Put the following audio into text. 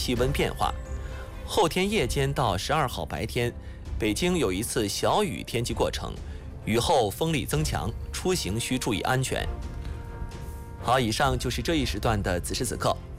气温变化。后天夜间到12号白天，北京有一次小雨天气过程，雨后风力增强，出行需注意安全。好，以上就是这一时段的此时此刻。